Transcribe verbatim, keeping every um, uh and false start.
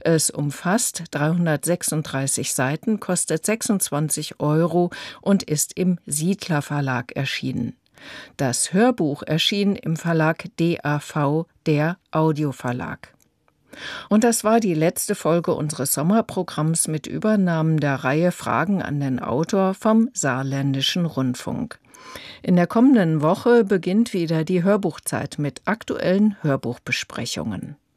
Es umfasst dreihundertsechsunddreißig Seiten, kostet sechsundzwanzig Euro und ist im Siedler Verlag erschienen. Das Hörbuch erschien im Verlag D A V, der Audioverlag. Und das war die letzte Folge unseres Sommerprogramms mit Übernahmen der Reihe Fragen an den Autor vom Saarländischen Rundfunk. In der kommenden Woche beginnt wieder die Hörbuchzeit mit aktuellen Hörbuchbesprechungen.